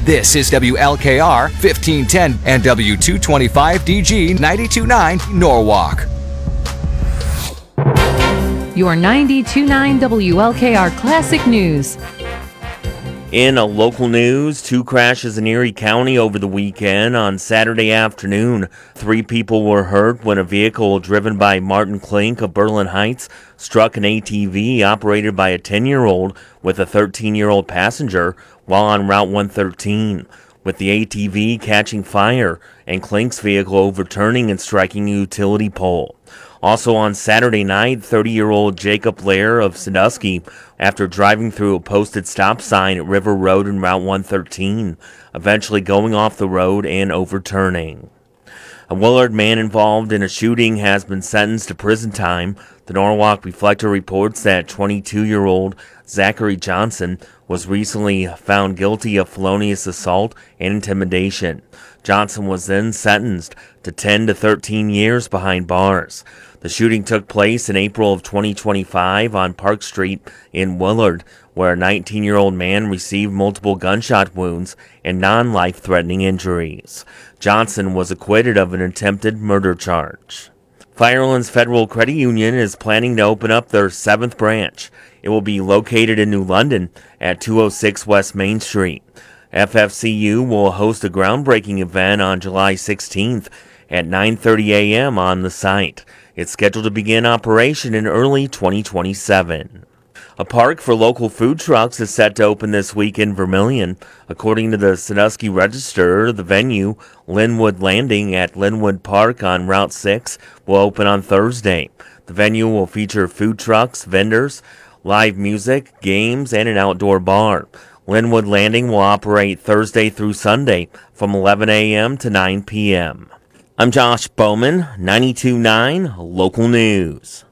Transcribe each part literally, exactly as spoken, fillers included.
This is W L K R fifteen ten and W two twenty-five D G ninety-two point nine Norwalk. Your ninety-two point nine W L K R Classic News. In a local news, two crashes in Erie County over the weekend. On Saturday afternoon, three people were hurt when a vehicle driven by Martin Klink of Berlin Heights struck an A T V operated by a ten-year-old with a thirteen-year-old passenger while on Route one thirteen, with the A T V catching fire and Klink's vehicle overturning and striking a utility pole. Also on Saturday night, thirty-year-old Jacob Lair of Sandusky, after driving through a posted stop sign at River Road and Route one thirteen, eventually going off the road and overturning. A Willard man involved in a shooting has been sentenced to prison time. The Norwalk Reflector reports that twenty-two-year-old Zachary Johnson was recently found guilty of felonious assault and intimidation. Johnson was then sentenced to ten to thirteen years behind bars. The shooting took place in April of twenty twenty-five on Park Street in Willard, where a nineteen-year-old man received multiple gunshot wounds and non-life-threatening injuries. Johnson was acquitted of an attempted murder charge. Firelands Federal Credit Union is planning to open up their seventh branch. It will be located in New London at two oh six West Main Street. F F C U will host a groundbreaking event on July sixteenth at nine thirty a.m. on the site. It's scheduled to begin operation in early twenty twenty-seven. A park for local food trucks is set to open this week in Vermillion. According to the Sandusky Register, the venue, Linwood Landing at Linwood Park on Route six, will open on Thursday. The venue will feature food trucks, vendors, live music, games, and an outdoor bar. Linwood Landing will operate Thursday through Sunday from eleven a.m. to nine p.m. I'm Josh Bowman, ninety-two point nine Local News.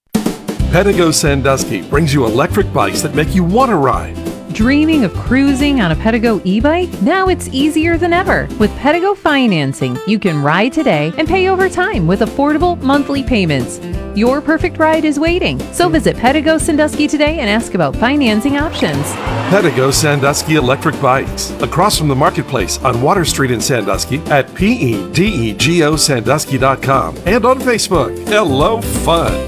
Pedego Sandusky brings you electric bikes that make you want to ride. Dreaming of cruising on a Pedego e-bike? Now it's easier than ever. With Pedego Financing, you can ride today and pay over time with affordable monthly payments. Your perfect ride is waiting. So visit Pedego Sandusky today and ask about financing options. Pedego Sandusky Electric Bikes, across from the Marketplace on Water Street in Sandusky at P E D E G O Sandusky dot com and on Facebook. Hello, fun.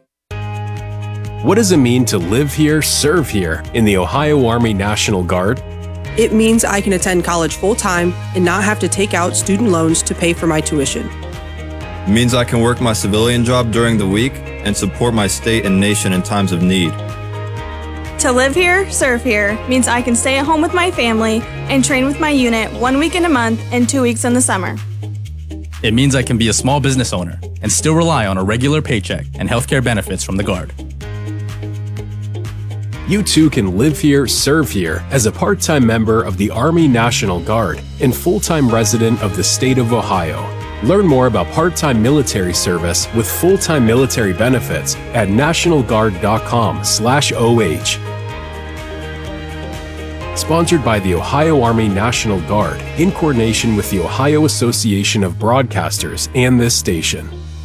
What does it mean to live here, serve here in the Ohio Army National Guard? It means I can attend college full-time and not have to take out student loans to pay for my tuition. It means I can work my civilian job during the week and support my state and nation in times of need. To live here, serve here means I can stay at home with my family and train with my unit one weekend a month and two weeks in the summer. It means I can be a small business owner and still rely on a regular paycheck and healthcare benefits from the Guard. You too can live here, serve here as a part-time member of the Army National Guard and full-time resident of the state of Ohio. Learn more about part-time military service with full-time military benefits at national guard dot com slash O H. Sponsored by the Ohio Army National Guard in coordination with the Ohio Association of Broadcasters and this station.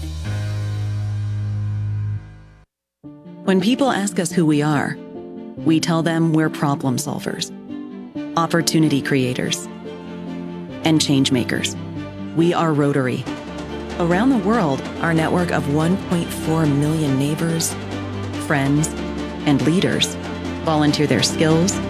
When people ask us who we are, we tell them we're problem solvers, opportunity creators, and change makers. We are Rotary. Around the world, our network of one point four million neighbors, friends, and leaders volunteer their skills,